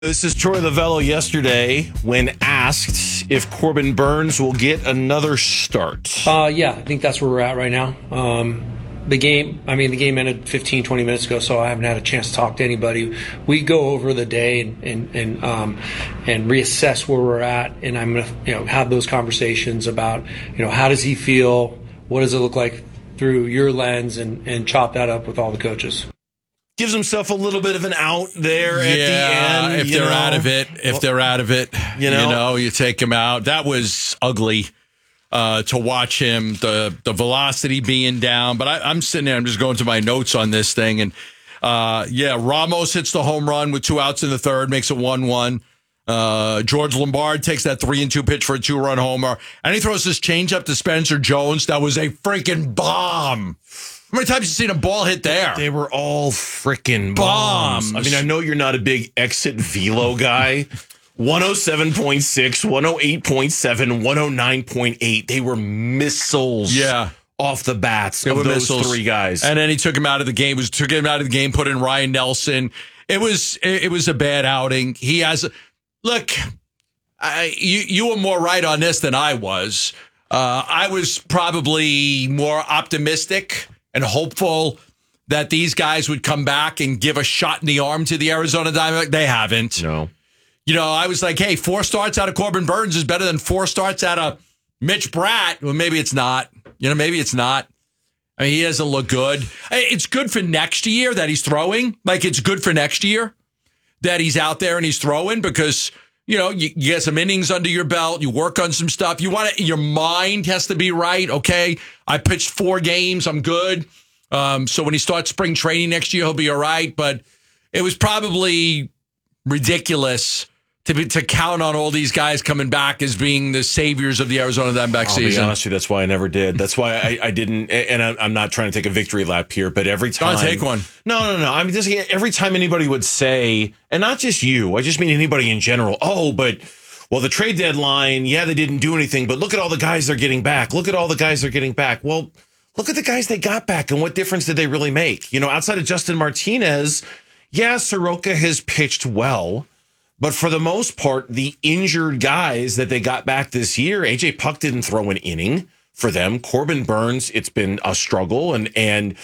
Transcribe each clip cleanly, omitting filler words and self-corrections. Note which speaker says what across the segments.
Speaker 1: This is Troy Lavello yesterday when asked if Corbin Burnes will get another start.
Speaker 2: Yeah, I think that's where we're at right now. The game ended 15, 20 minutes ago, so I haven't had a chance to talk to anybody. We go over the day and reassess where we're at, and I'm going to have those conversations about how does he feel, what does it look like through your lens, and chop that up with all the coaches.
Speaker 1: Gives himself a little bit of an out there at the end.
Speaker 3: If they're out of it, you take him out. That was ugly to watch him, the velocity being down. But I'm sitting there, I'm just going to my notes on this thing. And, Ramos hits the home run with 2 outs in the third, makes it 1-1. George Lombard takes that 3-2 pitch for a 2-run homer. And he throws this changeup to Spencer Jones. That was a freaking bomb. How many times have you seen a ball hit there?
Speaker 1: They were all freaking bombs. I mean, I know you're not a big exit velo guy. 107.6, 108.7, 109.8. They were missiles off the bats of those three guys.
Speaker 3: And then he took him out of the game. Put in Ryan Nelson. It was a bad outing. He has look. You were more right on this than I was. I was probably more optimistic and hopeful that these guys would come back and give a shot in the arm to the Arizona Diamondbacks. They haven't.
Speaker 1: No.
Speaker 3: I was like, hey, 4 starts out of Corbin Burnes is better than 4 starts out of Mitch Bratt. Well, maybe it's not. Maybe it's not. I mean, he doesn't look good. It's good for next year that he's throwing. Like, it's good for next year that he's out there and he's throwing because, you get some innings under your belt. You work on some stuff. Your mind has to be right. Okay, I pitched 4 games. I'm good. So when he starts spring training next year, he'll be all right. But it was probably ridiculous to count on all these guys coming back as being the saviors of the Arizona Diamondbacks season.
Speaker 1: I'll be honest with you, that's why I never did. That's why I didn't. And I'm not trying to take a victory lap here, but every time.
Speaker 3: Don't take one.
Speaker 1: No. I mean, every time anybody would say, and not just you, I just mean anybody in general. Oh, but the trade deadline, they didn't do anything, but look at all the guys they're getting back. Look at all the guys they're getting back. Well, look at the guys they got back, and what difference did they really make? Outside of Justin Martinez, Soroka has pitched well. But for the most part, the injured guys that they got back this year, AJ Puck didn't throw an inning for them. Corbin Burnes, it's been a struggle, and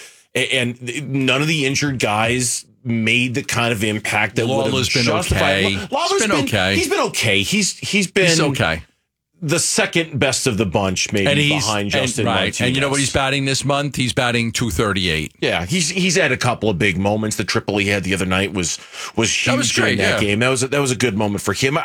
Speaker 1: none of the injured guys made the kind of impact that would have justified.
Speaker 3: Lawler's been okay.
Speaker 1: He's been okay. He's been okay. The second best of the bunch, maybe behind Justin Martinez.
Speaker 3: And you know what he's batting this month? He's batting .238.
Speaker 1: Yeah, he's had a couple of big moments. The triple he had the other night was huge during that game. That was a good moment for him.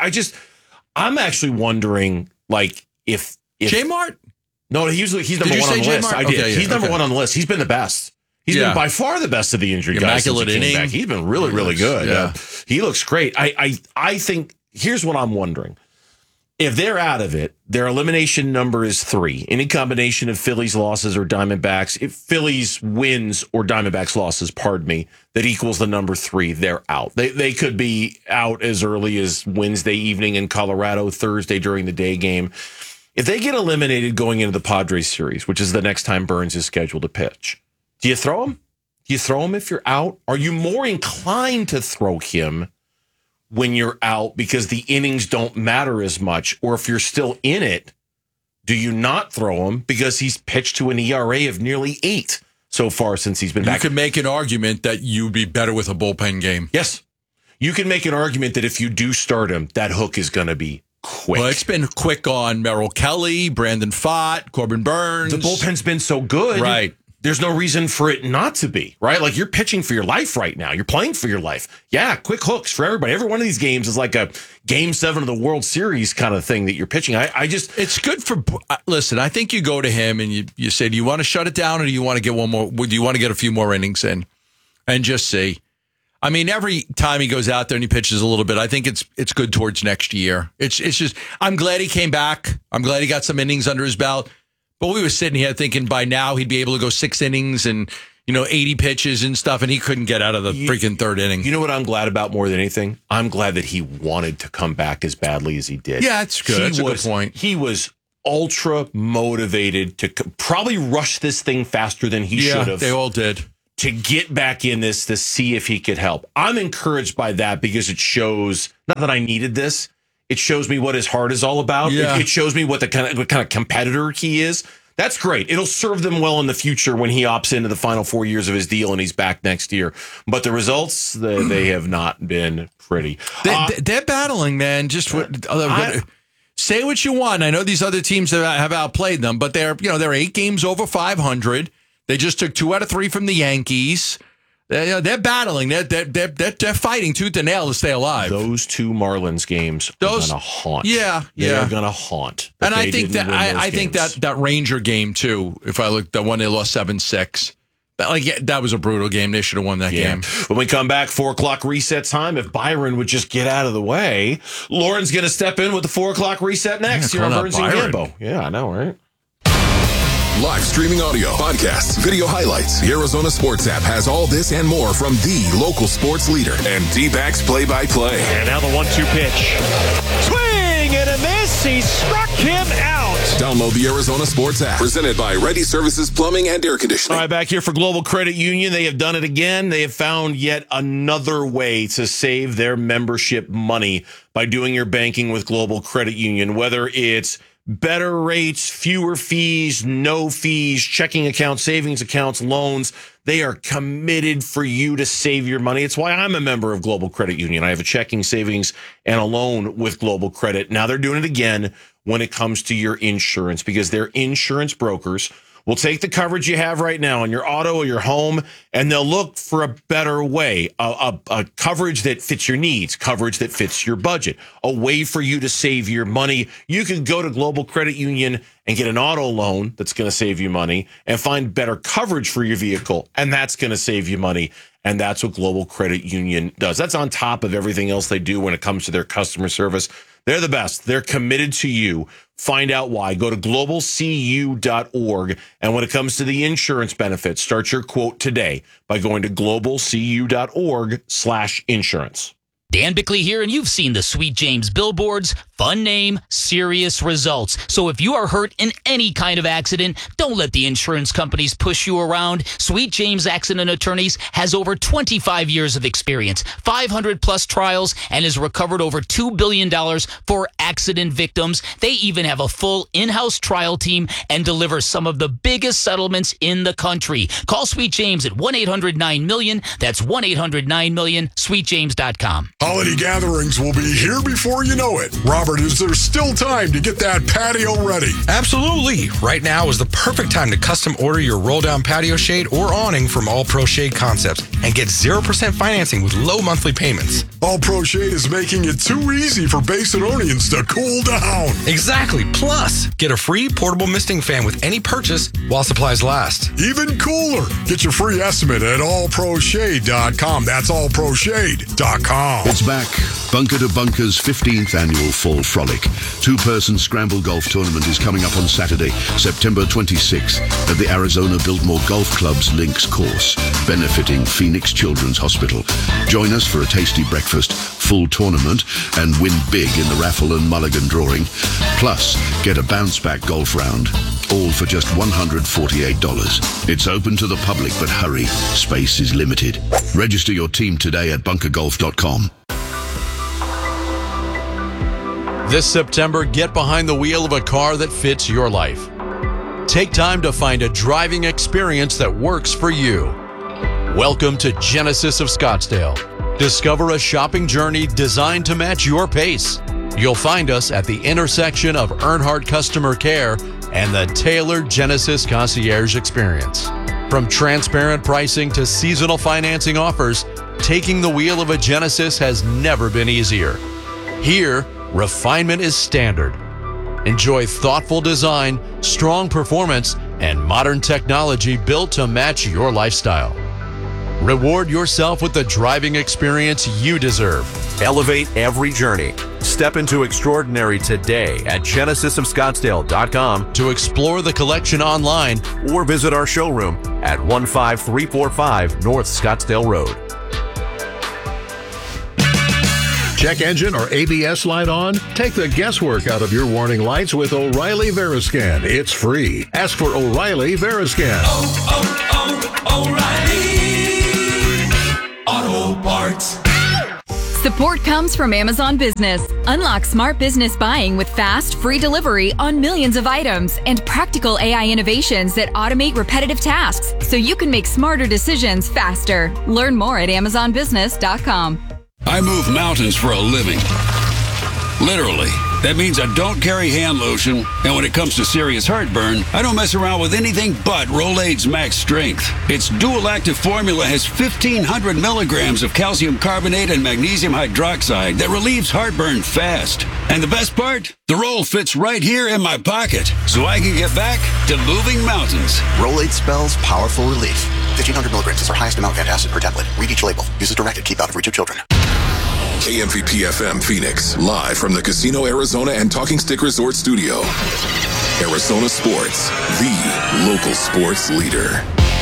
Speaker 1: I'm actually wondering, like, if
Speaker 3: J Mart?
Speaker 1: No, he's number one on the list. I did.
Speaker 3: Okay,
Speaker 1: he's number one on the list. He's been the best. He's been by far the best of the injured guys since he came back. He's been really, really good.
Speaker 3: Yeah.
Speaker 1: He looks great. I think here's what I'm wondering. If they're out of it, their elimination number is 3. Any combination of Phillies losses or Diamondbacks, if Phillies wins or Diamondbacks losses, that equals the number 3, they're out. They could be out as early as Wednesday evening in Colorado, Thursday during the day game. If they get eliminated going into the Padres series, which is the next time Burnes is scheduled to pitch, do you throw him? Do you throw him if you're out? Are you more inclined to throw him when you're out because the innings don't matter as much? Or if you're still in it, do you not throw him because he's pitched to an ERA of nearly 8 so far since he's been back?
Speaker 3: You could make an argument that you'd be better with a bullpen game.
Speaker 1: Yes. You can make an argument that if you do start him, that hook is going to be quick.
Speaker 3: Well, it's been quick on Merrill Kelly, Brandon Pfaadt, Corbin Burnes.
Speaker 1: The bullpen's been so good.
Speaker 3: Right.
Speaker 1: There's no reason for it not to be, right? Like, you're pitching for your life right now. You're playing for your life. Yeah, quick hooks for everybody. Every one of these games is like a Game 7 of the World Series kind of thing that you're pitching.
Speaker 3: It's good for, listen, I think you go to him and you say, do you want to shut it down or do you want to get one more, do you want to get a few more innings in and just see? I mean, every time he goes out there and he pitches a little bit, I think it's good towards next year. It's just, I'm glad he came back. I'm glad he got some innings under his belt. But we were sitting here thinking by now he'd be able to go 6 innings and, 80 pitches and stuff, and he couldn't get out of the freaking third inning.
Speaker 1: You know what I'm glad about more than anything? I'm glad that he wanted to come back as badly as he did.
Speaker 3: Yeah, it's good. That's a good point.
Speaker 1: He was ultra motivated to probably rush this thing faster than he should have.
Speaker 3: They all did.
Speaker 1: to get back in this to see if he could help. I'm encouraged by that because it shows, not that I needed this, it shows me what his heart is all about.
Speaker 3: Yeah.
Speaker 1: It shows me what kind of competitor he is. That's great. It'll serve them well in the future when he opts into the final 4 years of his deal and he's back next year. But the results, they have not been pretty.
Speaker 3: They're battling, man. Just say what you want. I know these other teams have outplayed them, but they're 8 games over 500. They just took 2 out of 3 from the Yankees. They're battling. They're fighting tooth and nail to stay alive.
Speaker 1: Those 2 Marlins games are going to haunt.
Speaker 3: Yeah.
Speaker 1: They're going to haunt.
Speaker 3: And I think that Ranger game too. If I look, the one they lost 7-6. That was a brutal game. They should have won that game.
Speaker 1: When we come back, 4 o'clock reset time. If Byron would just get out of the way, Lauren's going to step in with the 4 o'clock reset next here on Burns and Gambo. Yeah, I know, right?
Speaker 4: Live streaming audio, podcasts, video highlights. The Arizona Sports app has all this and more from the local sports leader and D-backs play-by-play.
Speaker 5: And now the 1-2 pitch. Swing and a miss. He struck him out.
Speaker 4: Download the Arizona Sports app. Presented by Ready Services Plumbing and Air Conditioning.
Speaker 1: All right, back here for Global Credit Union. They have done it again. They have found yet another way to save their membership money by doing your banking with Global Credit Union, whether it's better rates, fewer fees, no fees, checking accounts, savings accounts, loans. They are committed for you to save your money. It's why I'm a member of Global Credit Union. I have a checking, savings, and a loan with Global Credit. Now they're doing it again when it comes to your insurance, because their insurance brokers will take the coverage you have right now on your auto or your home, and they'll look for a better way, a coverage that fits your needs, coverage that fits your budget, a way for you to save your money. You can go to Global Credit Union and get an auto loan that's going to save you money and find better coverage for your vehicle, and that's going to save you money. And that's what Global Credit Union does. That's on top of everything else they do when it comes to their customer service. They're the best. They're committed to you. Find out why. Go to globalcu.org. And when it comes to the insurance benefits, start your quote today by going to globalcu.org/insurance.
Speaker 6: Dan Bickley here, and you've seen the Sweet James billboards. Fun name, serious results. So if you are hurt in any kind of accident, don't let the insurance companies push you around. Sweet James Accident Attorneys has over 25 years of experience, 500 plus trials, and has recovered over $2 billion for accident victims. They even have a full in-house trial team and deliver some of the biggest settlements in the country. Call Sweet James at 1-800-9-MILLION. That's 1-800-9-MILLION, sweetjames.com.
Speaker 7: Holiday gatherings will be here before you know it. Robert, is there still time to get that patio ready?
Speaker 8: Absolutely. Right now is the perfect time to custom order your roll-down patio shade or awning from All Pro Shade Concepts and get 0% financing with low monthly payments.
Speaker 7: All Pro Shade is making it too easy for Basinonians to cool down.
Speaker 8: Exactly. Plus, get a free portable misting fan with any purchase while supplies last.
Speaker 7: Even cooler. Get your free estimate at allproshade.com. That's allproshade.com.
Speaker 9: It's back. Bunker to Bunker's 15th annual Fall Frolic. 2-person scramble golf tournament is coming up on Saturday, September 26th at the Arizona Biltmore Golf Club's Links course, benefiting Phoenix Children's Hospital. Join us for a tasty breakfast, full tournament, and win big in the raffle and mulligan drawing. Plus, get a bounce-back golf round, all for just $148. It's open to the public, but hurry, space is limited. Register your team today at bunkergolf.com.
Speaker 3: This September, get behind the wheel of a car that fits your life. Take time to find a driving experience that works for you. Welcome to Genesis of Scottsdale. Discover a shopping journey designed to match your pace. You'll find us at the intersection of Earnhardt Customer Care and the tailored Genesis Concierge Experience. From transparent pricing to seasonal financing offers, taking the wheel of a Genesis has never been easier. Here, refinement is standard. Enjoy thoughtful design, strong performance, and modern technology built to match your lifestyle. Reward yourself with the driving experience you deserve.
Speaker 10: Elevate every journey. Step into extraordinary today at genesisofscottsdale.com
Speaker 3: to explore the collection online
Speaker 10: or visit our showroom at 15345 North Scottsdale Road.
Speaker 11: Check engine or ABS light on? Take the guesswork out of your warning lights with O'Reilly Veriscan. It's free. Ask for O'Reilly Veriscan.
Speaker 12: O'Reilly. Support comes from Amazon Business. Unlock smart business buying with fast, free delivery on millions of items and practical AI innovations that automate repetitive tasks so you can make smarter decisions faster. Learn more at AmazonBusiness.com.
Speaker 13: I move mountains for a living. Literally. That means I don't carry hand lotion, and when it comes to serious heartburn, I don't mess around with anything but Rolaids Max Strength. Its dual-active formula has 1,500 milligrams of calcium carbonate and magnesium hydroxide that relieves heartburn fast. And the best part? The roll fits right here in my pocket, so I can get back to moving mountains.
Speaker 14: Rolaids spells powerful relief. 1,500 milligrams is our highest amount of antacid per tablet. Read each label. Use as directed. Keep out of reach of children.
Speaker 4: KMVP FM Phoenix, live from the Casino Arizona and Talking Stick Resort Studio. Arizona Sports, the local sports leader.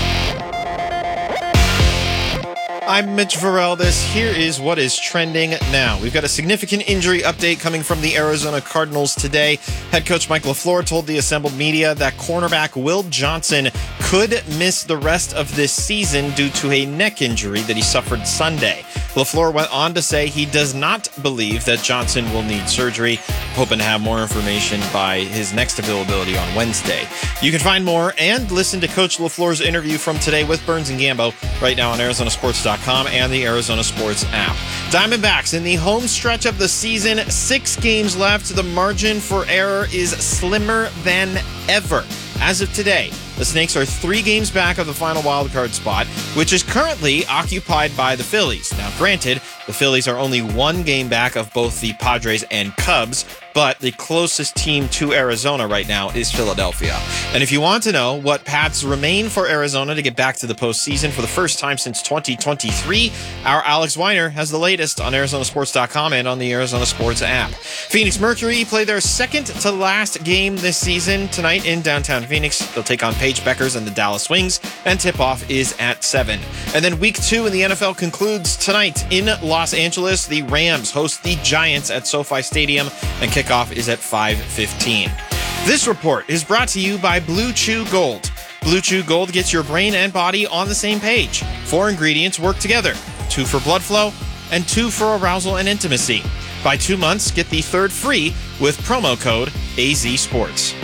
Speaker 15: I'm Mitch Vareldes. Here is what is trending now. We've got a significant injury update coming from the Arizona Cardinals today. Head coach Mike LaFleur told the assembled media that cornerback Will Johnson could miss the rest of this season due to a neck injury that he suffered Sunday. LaFleur went on to say he does not believe that Johnson will need surgery, hoping to have more information by his next availability on Wednesday. You can find more and listen to Coach LaFleur's interview from today with Burns and Gambo right now on ArizonaSports.com and the Arizona Sports app. Diamondbacks in the home stretch of the season, 6 games left. The margin for error is slimmer than ever. As of today, the Snakes are 3 games back of the final wildcard spot, which is currently occupied by the Phillies. Now, granted, the Phillies are only 1 game back of both the Padres and Cubs, but the closest team to Arizona right now is Philadelphia. And if you want to know what paths remain for Arizona to get back to the postseason for the first time since 2023, our Alex Weiner has the latest on ArizonaSports.com and on the Arizona Sports app. Phoenix Mercury play their second to last game this season tonight in downtown Phoenix. They'll take on Paige Beckers and the Dallas Wings, and tip-off is at 7. And then week 2 in the NFL concludes tonight in Los Angeles. The Rams host the Giants at SoFi Stadium, and kickoff is at 5:15. This report is brought to you by Blue Chew Gold. Blue Chew Gold gets your brain and body on the same page. 4 ingredients work together. 2 for blood flow and 2 for arousal and intimacy. Buy 2 months, get the 3rd free with promo code AZSports.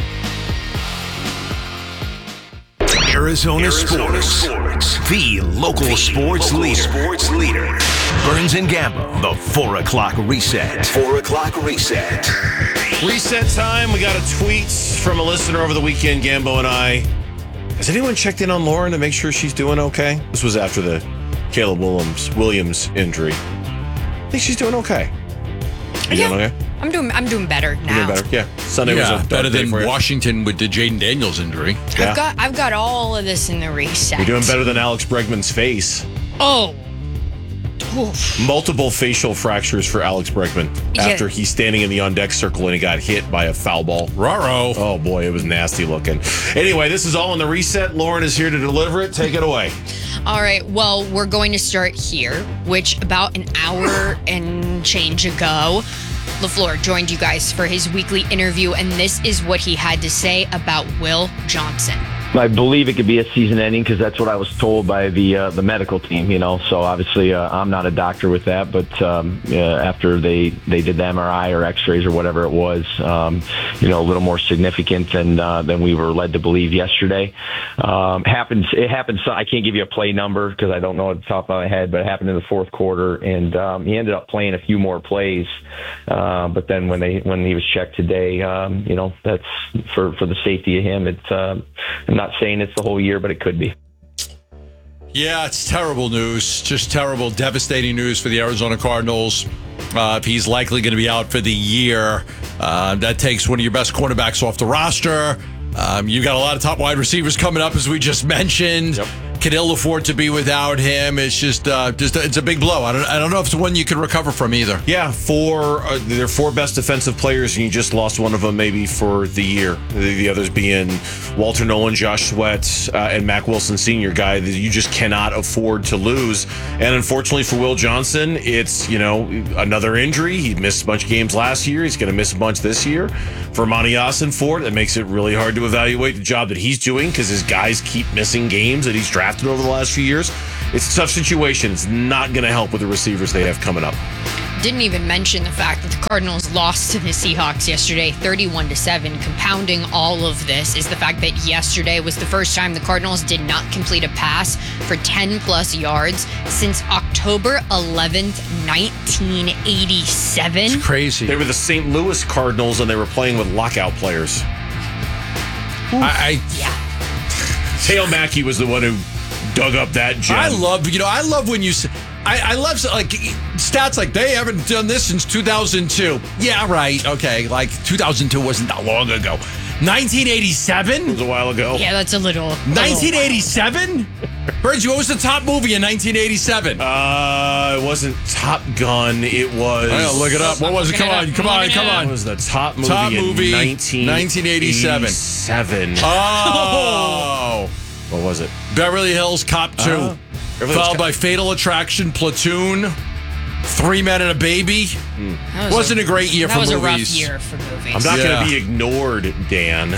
Speaker 16: Arizona Sports, the local sports leader. Burns and Gambo, the 4 o'clock reset. 4 o'clock reset.
Speaker 1: Reset time. We got a tweet from a listener over the weekend, Gambo and I. Has anyone checked in on Lauren to make sure she's doing okay? This was after the Caleb Williams injury. I think she's doing okay. You doing okay?
Speaker 17: I'm doing better now.
Speaker 1: You're doing better? Yeah. Sunday was a
Speaker 3: better than
Speaker 1: for you.
Speaker 3: Washington with the Jaden Daniels injury.
Speaker 1: Yeah.
Speaker 17: I've got all of this in the reset.
Speaker 1: You're doing better than Alex Bregman's face.
Speaker 17: Oh. Oof.
Speaker 1: Multiple facial fractures for Alex Bregman after
Speaker 17: Yeah.
Speaker 1: he's standing in the on-deck circle and he got hit by a foul ball.
Speaker 3: Ruh-roh.
Speaker 1: Oh, boy, it was nasty looking. Anyway, this is all in the reset. Lauren is here to deliver it. Take it away.
Speaker 17: All right, well, we're going to start here, which about an hour and change ago, LaFleur joined you guys for his weekly interview, and this is what he had to say about Will Johnson.
Speaker 18: I believe it could be a season ending because that's what I was told by the medical team, So obviously I'm not a doctor with that, but after they did the MRI or X-rays or whatever it was, a little more significant than we were led to believe yesterday. It happened. So I can't give you a play number because I don't know at the top of my head, but it happened in the 4th quarter, and he ended up playing a few more plays. But then when he was checked today, that's for the safety of him. It's I'm not saying it's the whole year, but it could be.
Speaker 3: Yeah, it's terrible news. Just terrible, devastating news for the Arizona Cardinals. If he's likely going to be out for the year, that takes one of your best cornerbacks off the roster. You got a lot of top wide receivers coming up, as we just mentioned. Yep. Can ill afford to be without him. It's just it's a big blow. I don't know if it's one you can recover from either.
Speaker 1: Yeah, their 4 best defensive players, and you just lost one of them maybe for the year. The others being Walter Nolan, Josh Sweat, and Mac Wilson Sr., guy that you just cannot afford to lose. And unfortunately for Will Johnson, it's another injury. He missed a bunch of games last year. He's going to miss a bunch this year. For Monty Ossenfort, that makes it really hard to evaluate the job that he's doing because his guys keep missing games that he's drafted over the last few years. It's a tough situation. It's not going to help with the receivers they have coming up.
Speaker 17: didn't even mention the fact that the Cardinals lost to the Seahawks yesterday, 31-7. Compounding all of this is the fact that yesterday was the first time the Cardinals did not complete a pass for 10-plus yards since October 11th, 1987.
Speaker 3: It's crazy.
Speaker 1: They were the St. Louis Cardinals, and they were playing with lockout players. Tail Mackey was the one who dug up that gem.
Speaker 3: I love when you say, I love like stats like they haven't done this since 2002. Yeah, right. Okay, like 2002 wasn't that long ago. 1987
Speaker 1: was a while ago.
Speaker 17: Yeah, that's a little.
Speaker 3: 1987. Virgie, what was the top movie in 1987?
Speaker 1: It wasn't Top Gun. It was.
Speaker 3: I gotta look it up. What was it? Come on.
Speaker 1: It was the top movie in 1987.
Speaker 3: Oh.
Speaker 1: What was it?
Speaker 3: Beverly Hills Cop 2. Followed by Fatal Attraction, Platoon, 3 Men and a Baby. Wasn't a great year for movies.
Speaker 17: That was a rough year for movies.
Speaker 1: I'm not going to be ignored, Dan.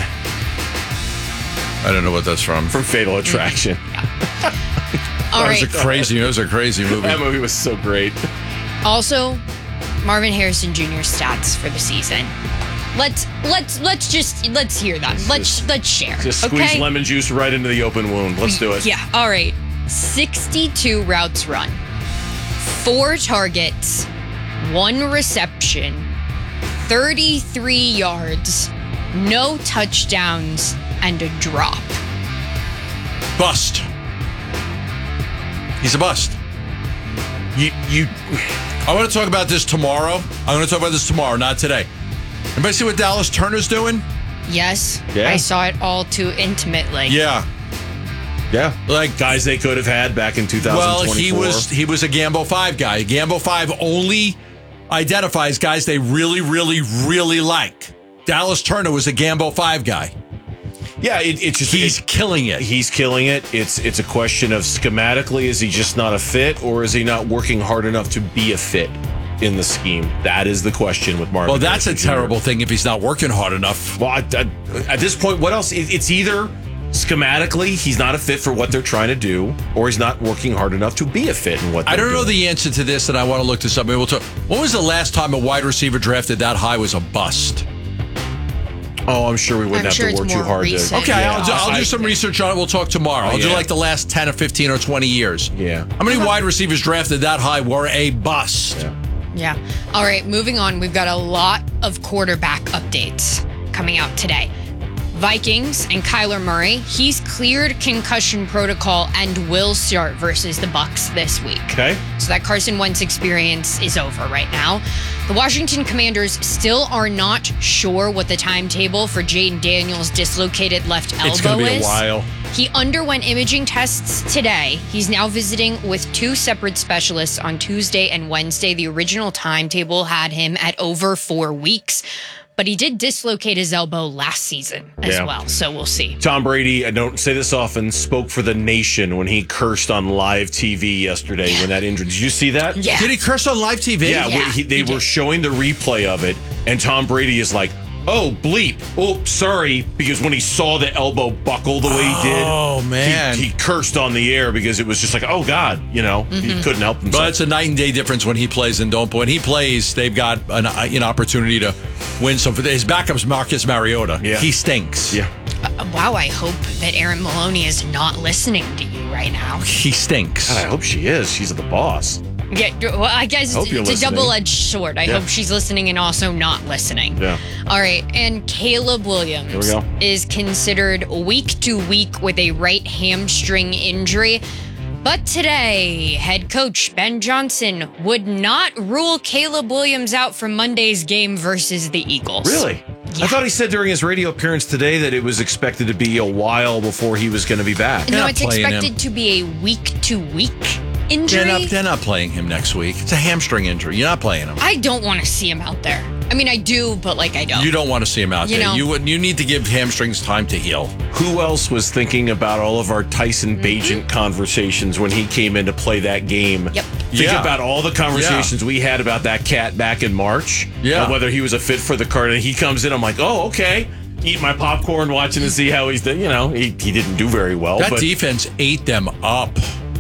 Speaker 3: I don't know what that's from.
Speaker 1: From Fatal Attraction.
Speaker 17: All right.
Speaker 3: It was a crazy movie.
Speaker 1: That movie was so great.
Speaker 17: Also, Marvin Harrison Jr. stats for the season. Let's hear them. Let's share.
Speaker 1: Just squeeze lemon juice right into the open wound. Let's do it.
Speaker 17: Yeah. All right. 62 routes run, 4 targets, 1 reception, 33 yards, no touchdowns, and a drop.
Speaker 3: Bust. He's a bust. I want to talk about this tomorrow. I'm going to talk about this tomorrow, not today. Anybody see what Dallas Turner's doing?
Speaker 17: Yes.
Speaker 1: Yeah.
Speaker 17: I saw it all too intimately.
Speaker 3: Yeah.
Speaker 1: Yeah. Like guys they could have had back in 2024.
Speaker 3: Well, he was a Gambo 5 guy. Gambo 5 only identifies guys they really, really, really like. Dallas Turner was a Gambo 5 guy.
Speaker 1: Yeah, he's
Speaker 3: killing it.
Speaker 1: He's killing it. It's a question of schematically, is he just not a fit, or is he not working hard enough to be a fit in the scheme? That is the question with Marvin.
Speaker 3: Well, that's a terrible thing if he's not working hard enough.
Speaker 1: Well, at this point, what else? It's either schematically he's not a fit for what they're trying to do, or he's not working hard enough to be a fit in what they're
Speaker 3: I don't know
Speaker 1: doing.
Speaker 3: the answer to this, and I want to look this up. Maybe we'll talk. When was the last time a wide receiver drafted that high was a bust?
Speaker 1: Oh, I'm sure we wouldn't have to work too hard.
Speaker 3: Okay, I'll do some research on it. We'll talk tomorrow. I'll do like the last 10 or 15 or 20 years.
Speaker 1: Yeah.
Speaker 3: How many wide receivers drafted that high were a bust?
Speaker 17: Yeah. All right, moving on. We've got a lot of quarterback updates coming out today. Vikings and Kyler Murray, he's cleared concussion protocol and will start versus the Bucs this week.
Speaker 1: Okay.
Speaker 17: So that Carson Wentz experience is over right now. The Washington Commanders still are not sure what the timetable for Jaden Daniels' dislocated left elbow is.
Speaker 1: It's going to be a while.
Speaker 17: He underwent imaging tests today. He's now visiting with 2 separate specialists on Tuesday and Wednesday. The original timetable had him at over 4 weeks. But he did dislocate his elbow last season as well, so we'll see.
Speaker 1: Tom Brady, I don't say this often, spoke for the nation when he cursed on live TV yesterday when that injury. Did you see that?
Speaker 17: Yeah.
Speaker 3: Did he curse on live TV?
Speaker 1: Yeah, they were showing the replay of it, and Tom Brady is like, oh, bleep. Oh, sorry, because when he saw the elbow buckle the way he did,
Speaker 3: oh man,
Speaker 1: he cursed on the air because it was just like, oh God, he couldn't help himself.
Speaker 3: But it's a night and day difference when he plays and don't. When he plays, they've got an opportunity to win some. His backup's Marcus Mariota. Yeah. He stinks.
Speaker 1: Yeah.
Speaker 17: Wow, I hope that Erin Maloney is not listening to you right now.
Speaker 3: He stinks.
Speaker 1: God, I hope she is. She's the boss.
Speaker 17: Yeah, well, I guess it's a double-edged sword. I hope she's listening and also not listening.
Speaker 1: Yeah.
Speaker 17: All right, and Caleb Williams is considered week to week with a right hamstring injury. But today, head coach Ben Johnson would not rule Caleb Williams out from Monday's game versus the Eagles.
Speaker 1: Really? Yeah. I thought he said during his radio appearance today that it was expected to be a while before he was going to be back.
Speaker 17: No, it's expected to be a week-to-week injury.
Speaker 3: They're not playing him next week. It's a hamstring injury. You're not playing him.
Speaker 17: I don't want to see him out there. I mean, I do, but I don't.
Speaker 3: You don't want to see him out there.
Speaker 17: Know.
Speaker 3: You need to give hamstrings time to heal.
Speaker 1: Who else was thinking about all of our Tyson Bagent conversations when he came in to play that game?
Speaker 17: Yep.
Speaker 1: Think about all the conversations we had about that cat back in March.
Speaker 3: Yeah.
Speaker 1: Whether he was a fit for the Cardinals. He comes in, I'm like, oh, okay. Eat my popcorn, watching to see how he's done. He didn't do very well.
Speaker 3: That defense ate them up.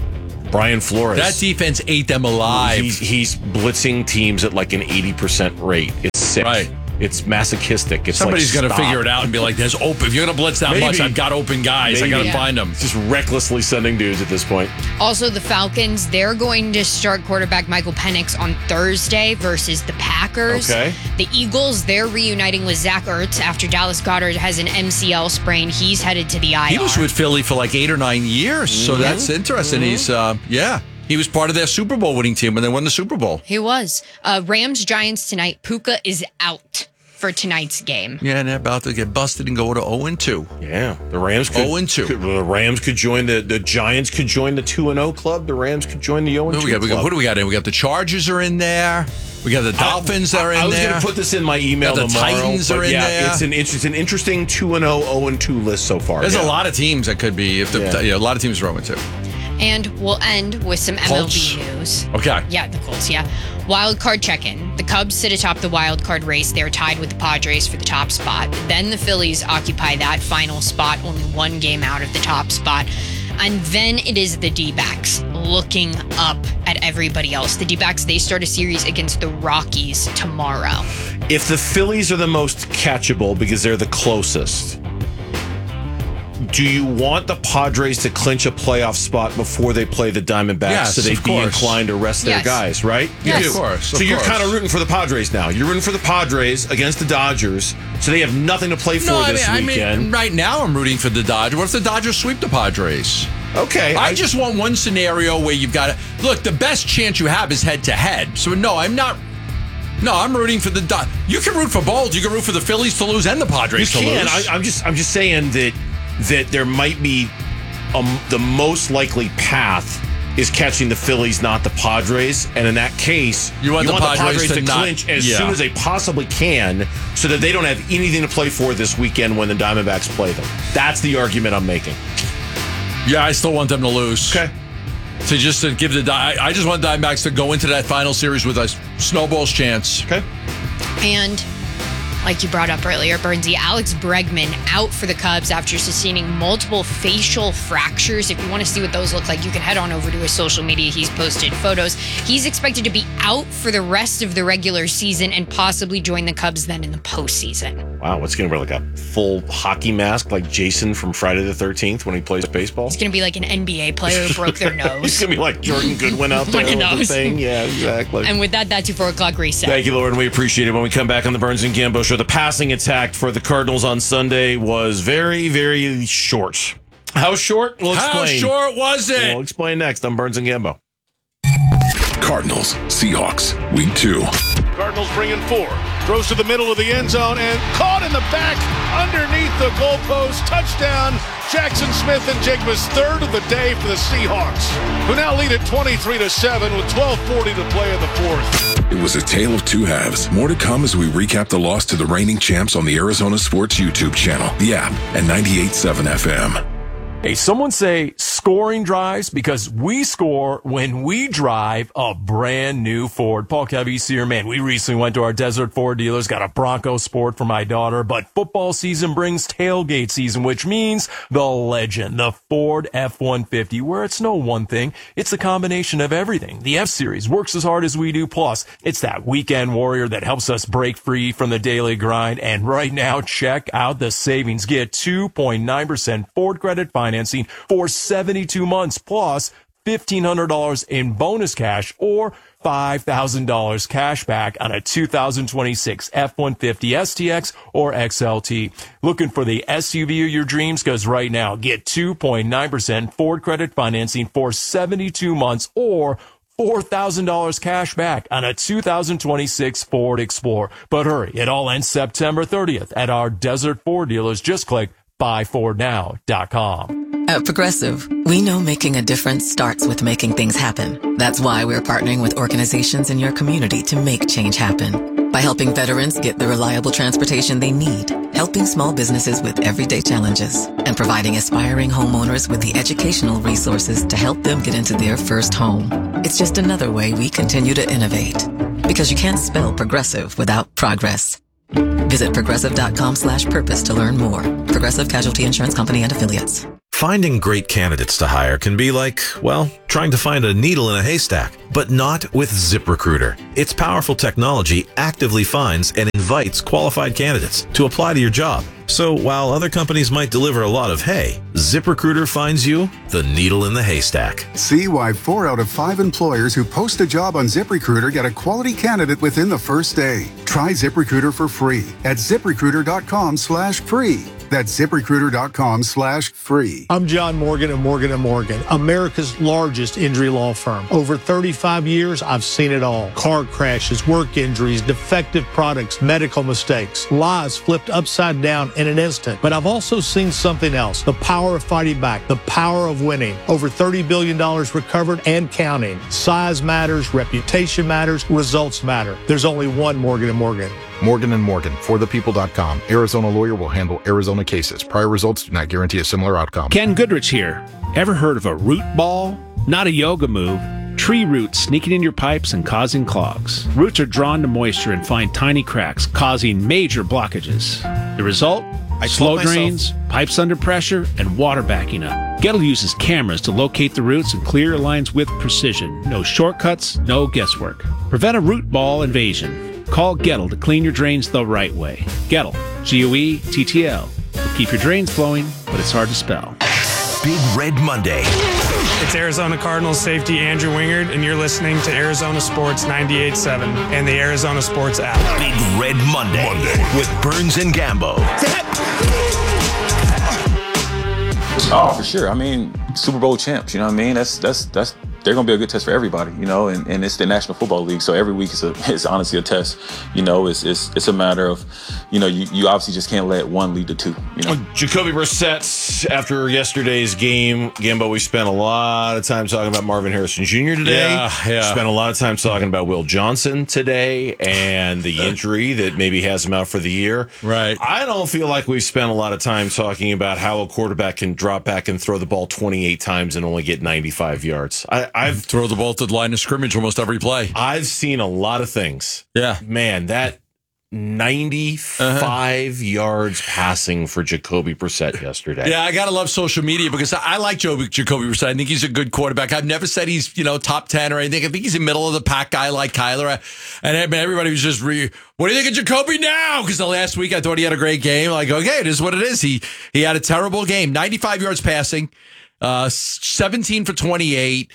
Speaker 1: Brian Flores.
Speaker 3: That defense ate them alive.
Speaker 1: He's blitzing teams at like an 80% rate. It's sick.
Speaker 3: Right.
Speaker 1: It's masochistic. It's
Speaker 3: Somebody's
Speaker 1: like,
Speaker 3: going to figure it out and be like, "There's open. If you're going to blitz that much, I've got open guys. I got to find them."
Speaker 1: Just recklessly sending dudes at this point.
Speaker 17: Also, the Falcons, they're going to start quarterback Michael Penix on Thursday versus the Packers.
Speaker 1: Okay.
Speaker 17: The Eagles, they're reuniting with Zach Ertz after Dallas Goedert has an MCL sprain. He's headed to the IR.
Speaker 3: He was with Philly for like 8 or 9 years, so that's interesting. He's, he was part of their Super Bowl winning team when they won the Super Bowl.
Speaker 17: He was. Rams Giants tonight. Puka is out for tonight's game.
Speaker 3: Yeah, and they're about to get busted and go to 0-2.
Speaker 1: Yeah, the Rams could
Speaker 3: 0-2.
Speaker 1: The Rams could join the Giants could join the 2-0 club. The Rams could join the 0-2 club.
Speaker 3: What do we got in? We got the Chargers are in there. We got the Dolphins that are in there.
Speaker 1: I was going to put this in my email
Speaker 3: the
Speaker 1: tomorrow.
Speaker 3: Titans are in there.
Speaker 1: It's an interesting 2-0, 0-2 list so far.
Speaker 3: There's a lot of teams that could be. A lot of teams are 0-2.
Speaker 17: And we'll end with some
Speaker 3: Colts.
Speaker 17: MLB news.
Speaker 3: Okay.
Speaker 17: Yeah, the Colts, yeah. Wild card check-in. The Cubs sit atop the wild card race. They're tied with the Padres for the top spot. Then the Phillies occupy that final spot, only one game out of the top spot. And then it is the D-backs looking up at everybody else. The D-backs, they start a series against the Rockies tomorrow.
Speaker 1: If the Phillies are the most catchable because they're the closest, do you want the Padres to clinch a playoff spot before they play the Diamondbacks
Speaker 3: Yes,
Speaker 1: so they'd
Speaker 3: of
Speaker 1: be
Speaker 3: course.
Speaker 1: inclined to rest their
Speaker 17: Yes.
Speaker 1: guys, right? You
Speaker 3: Yes.
Speaker 1: do.
Speaker 3: Of course,
Speaker 1: So
Speaker 3: of
Speaker 1: you're
Speaker 3: course.
Speaker 1: kind of rooting for the Padres now. You're rooting for the Padres against the Dodgers, so they have nothing to play for this weekend.
Speaker 3: Right now I'm rooting for the Dodgers. What if the Dodgers sweep the Padres?
Speaker 1: Okay.
Speaker 3: I just want one scenario where you've got to look. The best chance you have is head to head. So no, I'm not. No, I'm rooting for the Dodgers. You can root for both. You can root for the Phillies to lose and the Padres
Speaker 1: You
Speaker 3: to
Speaker 1: can.
Speaker 3: lose.
Speaker 1: I'm just saying that there might be the most likely path is catching the Phillies, not the Padres. And in that case,
Speaker 3: You want the Padres to not-
Speaker 1: clinch as
Speaker 3: yeah.
Speaker 1: soon as they possibly can so that they don't have anything to play for this weekend when the Diamondbacks play them. That's the argument I'm making.
Speaker 3: Yeah, I still want them to lose.
Speaker 1: Okay.
Speaker 3: To give I just want the Diamondbacks to go into that final series with a snowball's chance.
Speaker 1: Okay.
Speaker 17: And like you brought up earlier, Bernsey, Alex Bregman out for the Cubs after sustaining multiple facial fractures. If you want to see what those look like, you can head on over to his social media. He's posted photos. He's expected to be out for the rest of the regular season and possibly join the Cubs then in the postseason.
Speaker 1: Wow, what's going to wear like a full hockey mask like Jason from Friday the 13th when he plays baseball?
Speaker 17: It's going to be like an NBA player who broke their nose.
Speaker 1: He's going to be like Jordan Goodwin out there
Speaker 17: On your
Speaker 1: with the
Speaker 17: nose.
Speaker 1: thing. Yeah, exactly.
Speaker 17: And with that, that's your 4 o'clock reset.
Speaker 1: Thank you, Lauren. We appreciate it. When we come back on the Burns and Gambo Show, the passing attack for the Cardinals on Sunday was very, very short. How short? We'll explain.
Speaker 3: How short was it?
Speaker 1: We'll explain next on Burns and Gambo.
Speaker 4: Cardinals, Seahawks, Week 2.
Speaker 5: Cardinals bringing 4. Throws to the middle of the end zone and caught in the back underneath the goalpost. Touchdown. Jackson Smith and Jacobs, third of the day for the Seahawks, who now lead at 23-7 with 12:40 to play in the fourth.
Speaker 4: It was a tale of two halves. More to come as we recap the loss to the reigning champs on the Arizona Sports YouTube channel, the app, and 98.7 FM.
Speaker 19: Hey, someone say scoring drives because we score when we drive a brand new Ford. Paul Cavese here, man. We recently went to our Desert Ford dealers, got a Bronco Sport for my daughter, but football season brings tailgate season, which means the legend, the Ford F-150, where it's no one thing. It's a combination of everything. The F-Series works as hard as we do. Plus, it's that weekend warrior that helps us break free from the daily grind. And right now, check out the savings. Get 2.9% Ford credit financing for 72 months plus $1,500 in bonus cash or $5,000 cash back on a 2026 F-150 STX or XLT. Looking for the SUV of your dreams? Because right now, get 2.9% Ford credit financing for 72 months or $4,000 cash back on a 2026 Ford Explorer. But hurry, it all ends September 30th at our Desert Ford dealers. Just click buyfordnow.com.
Speaker 20: At Progressive, we know making a difference starts with making things happen. That's why we're partnering with organizations in your community to make change happen. By helping veterans get the reliable transportation they need, helping small businesses with everyday challenges, and providing aspiring homeowners with the educational resources to help them get into their first home. It's just another way we continue to innovate. Because you can't spell progressive without progress. Visit progressive.com/purpose to learn more. Progressive Casualty Insurance Company and Affiliates.
Speaker 21: Finding great candidates to hire can be like, well, trying to find a needle in a haystack, but not with ZipRecruiter. Its powerful technology actively finds and invites qualified candidates to apply to your job. So while other companies might deliver a lot of hay, ZipRecruiter finds you the needle in the haystack.
Speaker 22: See why 4 out of 5 employers who post a job on ZipRecruiter get a quality candidate within the first day. Try ZipRecruiter for free at ZipRecruiter.com/free. That's ZipRecruiter.com/free.
Speaker 23: I'm John Morgan of Morgan & Morgan, America's largest injury law firm. Over 35 years, I've seen it all. Car crashes, work injuries, defective products, medical mistakes, lives flipped upside down in an instant. But I've also seen something else, the power of fighting back, the power of winning. Over $30 billion recovered and counting. Size matters, reputation matters, results matter. There's only one Morgan & Morgan.
Speaker 24: Morgan & Morgan, forthepeople.com. Arizona lawyer will handle Arizona cases. Prior results do not guarantee a similar outcome.
Speaker 25: Ken Goodrich here. Ever heard of a root ball? Not a yoga move. Tree roots sneaking in your pipes and causing clogs. Roots are drawn to moisture and find tiny cracks, causing major blockages. The result? Slow drains, pipes under pressure, and water backing up. Gettle uses cameras to locate the roots and clear your lines with precision. No shortcuts, no guesswork. Prevent a root ball invasion. Call Gettle to clean your drains the right way. Gettle, Goettl. Will keep your drains flowing, but it's hard to spell.
Speaker 16: Big Red Monday.
Speaker 26: It's Arizona Cardinals safety Andrew Wingard, and you're listening to Arizona Sports 98.7 and the Arizona Sports app.
Speaker 16: Big Red Monday with Burns and Gambo.
Speaker 27: Oh, for sure. I mean, Super Bowl champs, you know what I mean? That's they're going to be a good test for everybody, you know, and it's the National Football League. So every week it's honestly a test, you know, it's a matter of, you know, you obviously just can't let one lead to two, you know.
Speaker 1: Jacoby Brissett, after yesterday's game, Gambo, we spent a lot of time talking about Marvin Harrison Jr. today.
Speaker 3: Yeah.
Speaker 1: Spent a lot of time talking about Will Johnson today and the injury that maybe has him out for the year.
Speaker 3: Right.
Speaker 1: I don't feel like we've spent a lot of time talking about how a quarterback can drop back and throw the ball 28 times and only get 95 yards. I've
Speaker 3: throw the ball to the line of scrimmage almost every play.
Speaker 1: I've seen a lot of things.
Speaker 3: Yeah.
Speaker 1: Man, that 95 yards passing for Jacoby Brissett yesterday.
Speaker 3: Yeah, I gotta love social media because I like Jacoby Brissett. I think he's a good quarterback. I've never said he's, you know, top 10 or anything. I think he's a middle of the pack guy like Kyler. And everybody was just, what do you think of Jacoby now? Because the last week I thought he had a great game. Like, okay, it is what it is. He had a terrible game. 95 yards passing, 17 for 28.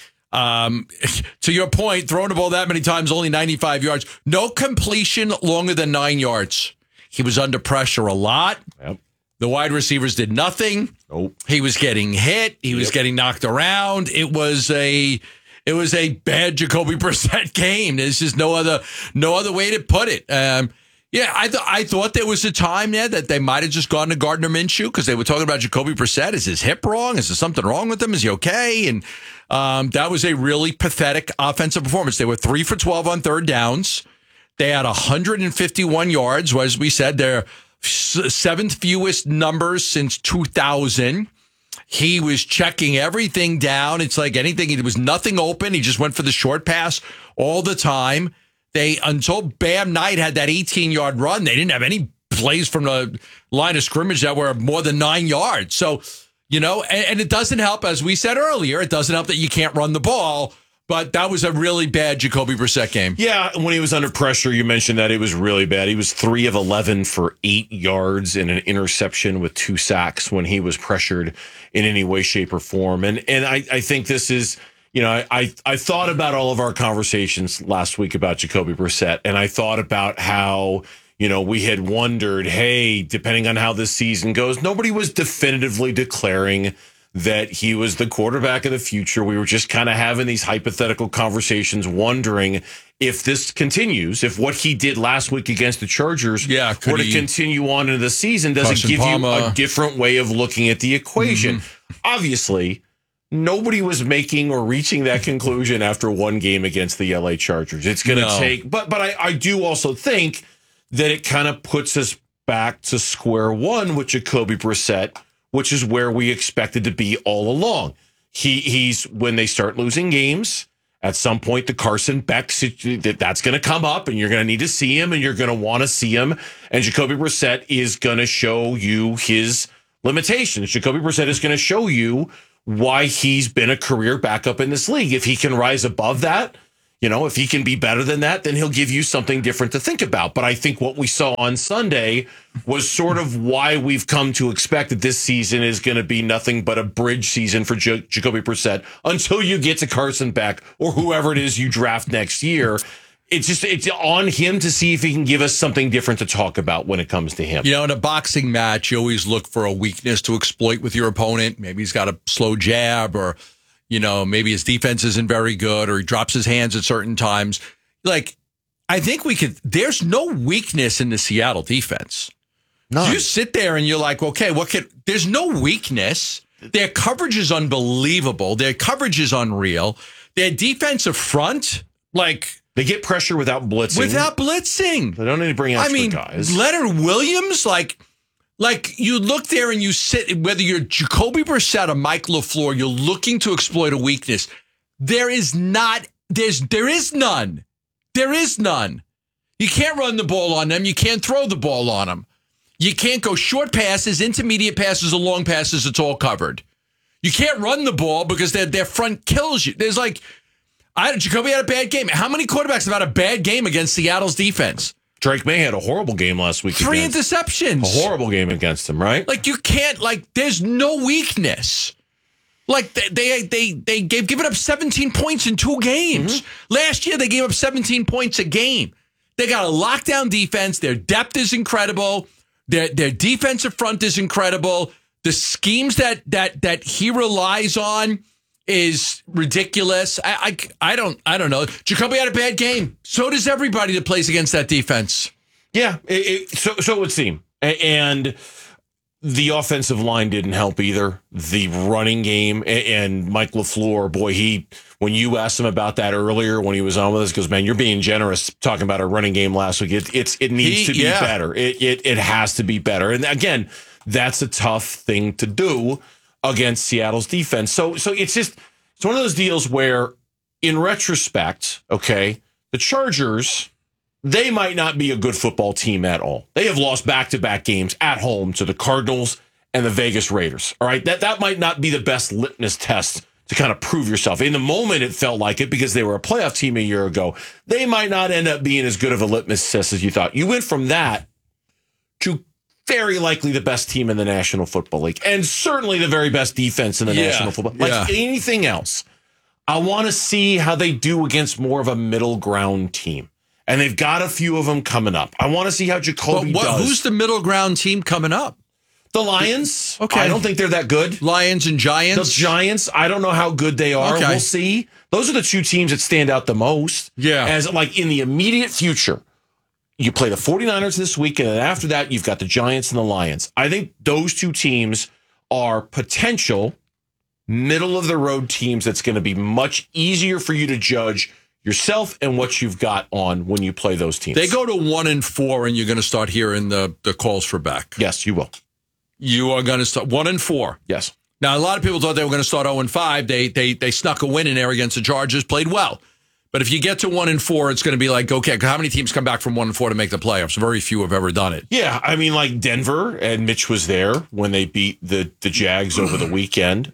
Speaker 3: To your point, throwing the ball that many times, only 95 yards. No completion longer than 9 yards. He was under pressure a lot.
Speaker 1: Yep.
Speaker 3: The wide receivers did nothing.
Speaker 1: Nope.
Speaker 3: He was getting hit. He was getting knocked around. It was a bad Jacoby Brissett game. There's just no other way to put it. Yeah, I thought there was a time there that they might have just gone to Gardner Minshew because they were talking about Jacoby Brissett. Is his hip wrong? Is there something wrong with him? Is he okay? And that was a really pathetic offensive performance. They were 3 for 12 on third downs. They had 151 yards. As we said, their seventh fewest numbers since 2000. He was checking everything down. It's like anything. There was nothing open. He just went for the short pass all the time. Until Bam Knight had that 18-yard run, they didn't have any plays from the line of scrimmage that were more than 9 yards. So, you know, and it doesn't help, as we said earlier, it doesn't help that you can't run the ball. But that was a really bad Jacoby Brissett game.
Speaker 1: Yeah, when he was under pressure, you mentioned that it was really bad. He was 3 of 11 for 8 yards and an interception with 2 sacks when he was pressured in any way, shape, or form. And I think this is... You know, I thought about all of our conversations last week about Jacoby Brissett, and I thought about how, you know, we had wondered, hey, depending on how this season goes, nobody was definitively declaring that he was the quarterback of the future. We were just kind of having these hypothetical conversations, wondering if this continues, if what he did last week against the Chargers were to continue on into the season, does it give you a different way of looking at the equation? Mm-hmm. Obviously, nobody was making or reaching that conclusion after one game against the LA Chargers. It's going to take, but I do also think that it kind of puts us back to square one with Jacoby Brissett, which is where we expected to be all along. He's when they start losing games, at some point the Carson Beck that's going to come up, and you're going to need to see him, and you're going to want to see him, and Jacoby Brissett is going to show you his limitations. Jacoby Brissett is going to show you why he's been a career backup in this league. If he can rise above that, if he can be better than that, then he'll give you something different to think about. But I think what we saw on Sunday was sort of why we've come to expect that this season is going to be nothing but a bridge season for Jacoby Brissett until you get to Carson Beck or whoever it is you draft next year. It's on him to see if he can give us something different to talk about when it comes to him.
Speaker 3: In a boxing match, you always look for a weakness to exploit with your opponent. Maybe he's got a slow jab, or, maybe his defense isn't very good, or he drops his hands at certain times. I think there's no weakness in the Seattle defense.
Speaker 1: None.
Speaker 3: You sit there and you're like, okay, there's no weakness. Their coverage is unbelievable. Their coverage is unreal. Their defensive front,
Speaker 1: they get pressure without blitzing. They don't need to bring extra guys.
Speaker 3: Leonard Williams, you look there and you sit, whether you're Jacoby Brissett or Mike LaFleur, you're looking to exploit a weakness. There is none. There is none. You can't run the ball on them. You can't throw the ball on them. You can't go short passes, intermediate passes, or long passes. It's all covered. You can't run the ball because their front kills you. There's Jacoby had a bad game. How many quarterbacks have had a bad game against Seattle's defense?
Speaker 1: Drake May had a horrible game last week.
Speaker 3: 3 interceptions.
Speaker 1: A horrible game against him, right?
Speaker 3: You can't, there's no weakness. They've given up 17 points in 2 games. Mm-hmm. Last year, they gave up 17 points a game. They got a lockdown defense. Their depth is incredible. Their defensive front is incredible. The schemes that he relies on is ridiculous. I don't know. Jacoby had a bad game. So does everybody that plays against that defense.
Speaker 1: Yeah, so it would seem. And the offensive line didn't help either. The running game and Mike LaFleur, boy, when you asked him about that earlier when he was on with us, goes, man, you're being generous talking about our running game last week. It needs to be better. It has to be better. And again, that's a tough thing to do against Seattle's defense. So it's one of those deals where, in retrospect, okay, the Chargers, they might not be a good football team at all. They have lost back-to-back games at home to the Cardinals and the Vegas Raiders. All right, that might not be the best litmus test to kind of prove yourself. In the moment, it felt like it because they were a playoff team a year ago. They might not end up being as good of a litmus test as you thought. You went from that to very likely the best team in the National Football League, and certainly the very best defense in the National Football League. Anything else, I want to see how they do against more of a middle ground team. And they've got a few of them coming up. I want to see how Jacoby does.
Speaker 3: Who's the middle ground team coming up?
Speaker 1: The Lions.
Speaker 3: Okay.
Speaker 1: I don't think they're that good.
Speaker 3: Lions and Giants.
Speaker 1: The Giants, I don't know how good they are. Okay. We'll see. Those are the 2 teams that stand out the most.
Speaker 3: Yeah.
Speaker 1: As in the immediate future. You play the 49ers this week, and then after that, you've got the Giants and the Lions. I think those 2 teams are potential middle-of-the-road teams that's going to be much easier for you to judge yourself and what you've got on when you play those teams.
Speaker 3: They go to 1-4, and you're going to start hearing the calls for Beck.
Speaker 1: Yes, you will.
Speaker 3: You are going to start 1-4.
Speaker 1: Yes.
Speaker 3: Now, a lot of people thought they were going to start 0-5. They snuck a win in there against the Chargers, played well. But if you get to 1-4, it's going to be okay, how many teams come back from 1-4 to make the playoffs? Very few have ever done it.
Speaker 1: Yeah, Denver, and Mitch was there when they beat the Jags over the weekend.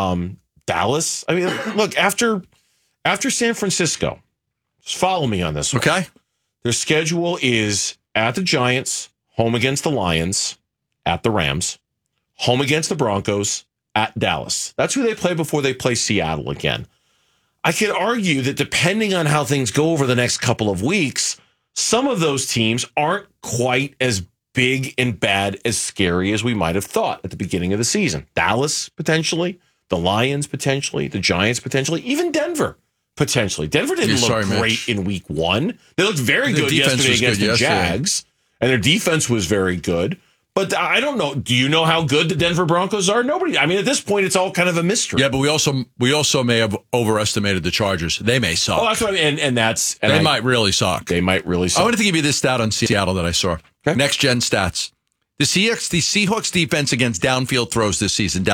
Speaker 1: Dallas. Look, after San Francisco, just follow me on this one.
Speaker 3: Okay.
Speaker 1: Their schedule is at the Giants, home against the Lions, at the Rams, home against the Broncos, at Dallas. That's who they play before they play Seattle again. I could argue that depending on how things go over the next couple of weeks, some of those teams aren't quite as big and bad, as scary as we might have thought at the beginning of the season. Dallas, potentially. The Lions, potentially. The Giants, potentially. Even Denver, potentially. Denver didn't look great in week 1. They looked very good yesterday against the Jags, and their defense was very good. But I don't know. Do you know how good the Denver Broncos are? Nobody. At this point, it's all kind of a mystery.
Speaker 3: Yeah, but we also may have overestimated the Chargers. They may suck.
Speaker 1: Oh, that's what I mean. And
Speaker 3: they might really suck.
Speaker 1: They might really suck.
Speaker 3: I wanted to give you this stat on Seattle that I saw. Okay. Next gen stats. The Seahawks defense against downfield throws this season.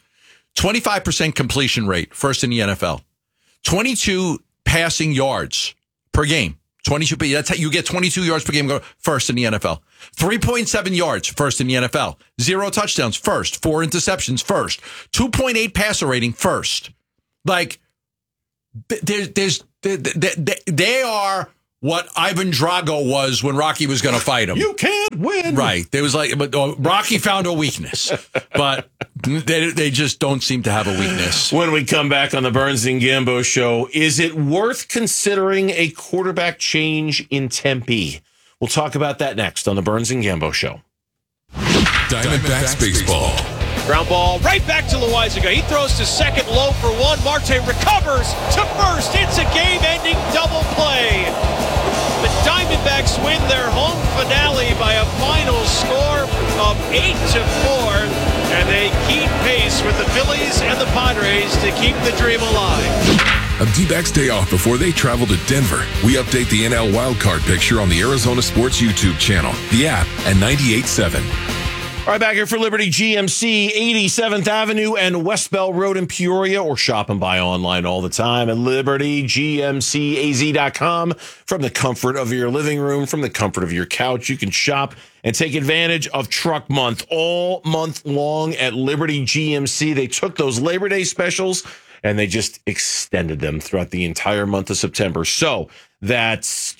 Speaker 3: 25% completion rate, first in the NFL. 22 passing yards per game. 22, that's how you get 22 yards per game, go first in the NFL. 3.7 yards, first in the NFL. 0 touchdowns, first. 4 interceptions, first. 2.8 passer rating, first. Like, they are what Ivan Drago was when Rocky was going to fight him.
Speaker 1: You can't win.
Speaker 3: Right. There was but Rocky found a weakness, but they just don't seem to have a weakness.
Speaker 1: When we come back on the Burns and Gambo show, is it worth considering a quarterback change in Tempe? We'll talk about that next on the Burns and Gambo show.
Speaker 4: Diamondbacks baseball.
Speaker 2: Ground ball right back to Loizaga. He throws to second, low for one. Marte recovers to first. It's a game-ending double play. The Diamondbacks win their home finale by a final score of 8-4, and they keep pace with the Phillies and the Padres to keep the dream alive.
Speaker 4: A D-backs day off before they travel to Denver. We update the NL wildcard picture on the Arizona Sports YouTube channel, the app, and 98.7.
Speaker 1: All right, back here for Liberty GMC, 87th Avenue and West Bell Road in Peoria, or shop and buy online all the time at libertygmcaz.com. From the comfort of your living room, from the comfort of your couch, you can shop and take advantage of Truck Month all month long at Liberty GMC. They took those Labor Day specials and they just extended them throughout the entire month of September. So that's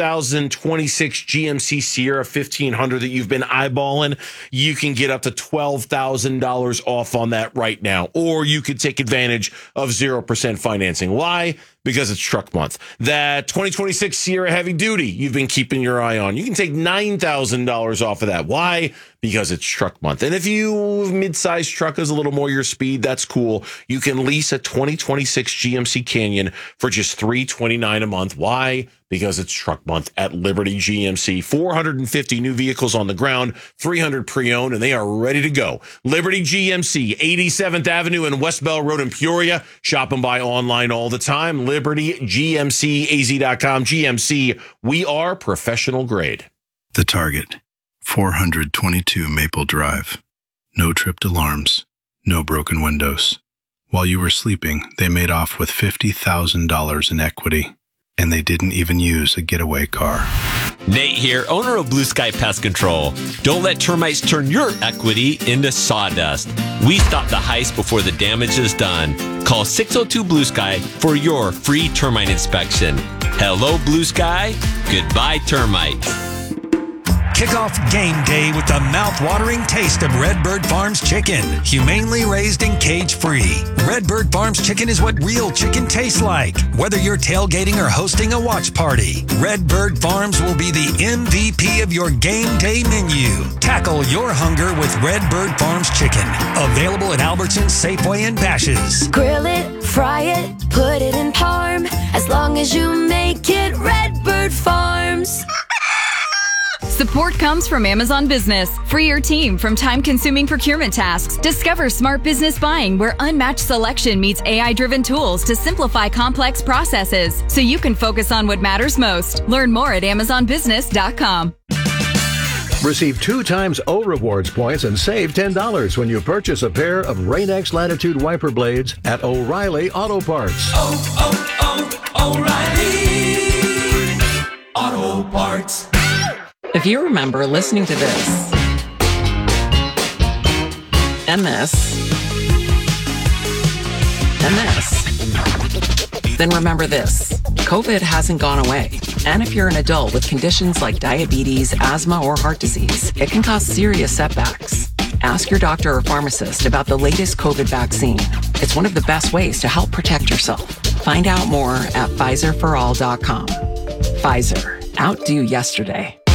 Speaker 1: 2026 GMC Sierra 1500 that you've been eyeballing. You can get up to $12,000 off on that right now. Or you could take advantage of 0% financing. Why? Because it's Truck Month. That 2026 Sierra Heavy Duty you've been keeping your eye on. You can take $9,000 off of that. Why? Because it's Truck Month. And if you mid-sized truck is a little more your speed, that's cool. You can lease a 2026 GMC Canyon for just $329 a month. Why? Because it's Truck Month at Liberty GMC. 450 new vehicles on the ground, 300 pre-owned, and they are ready to go. Liberty GMC, 87th Avenue and West Bell Road in Peoria. Shop and buy online all the time. LibertyGMCAZ.com. GMC, we are professional grade.
Speaker 6: The Target, 422 Maple Drive. No tripped alarms, no broken windows. While you were sleeping, they made off with $50,000 in equity. And they didn't even use a getaway car.
Speaker 7: Nate here, owner of Blue Sky Pest Control. Don't let termites turn your equity into sawdust. We stop the heist before the damage is done. Call 602 Blue Sky for your free termite inspection. Hello, Blue Sky. Goodbye, termites.
Speaker 8: Kick off game day with the mouth-watering taste of Redbird Farms chicken, humanely raised and cage-free. Redbird Farms chicken is what real chicken tastes like. Whether you're tailgating or hosting a watch party, Redbird Farms will be the MVP of your game day menu. Tackle your hunger with Redbird Farms chicken. Available at Albertsons, Safeway, and Bash's'.
Speaker 9: Grill it, fry it, put it in parm. As long as you make it Redbird Farms.
Speaker 12: Support comes from Amazon Business. Free your team from time-consuming procurement tasks. Discover smart business buying where unmatched selection meets AI-driven tools to simplify complex processes so you can focus on what matters most. Learn more at AmazonBusiness.com.
Speaker 10: Receive 2 times O Rewards points and save $10 when you purchase a pair of Rain-X Latitude wiper blades at O'Reilly Auto Parts.
Speaker 11: O'Reilly Auto Parts.
Speaker 20: If you remember listening to this, and this, and this, then remember this. COVID hasn't gone away. And if you're an adult with conditions like diabetes, asthma, or heart disease, it can cause serious setbacks. Ask your doctor or pharmacist about the latest COVID vaccine. It's one of the best ways to help protect yourself. Find out more at PfizerForAll.com. Pfizer. Outdo yesterday.